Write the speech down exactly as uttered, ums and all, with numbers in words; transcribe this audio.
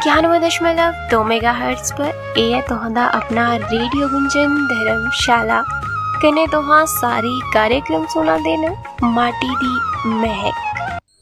इक्यानवे दशमलव दो मेगा हर्ट्ज पर यह तुहां अपना रेडियो गुंजन धर्मशाला कने तुहां सारी कार्यक्रम सुना देना माटी दी महक।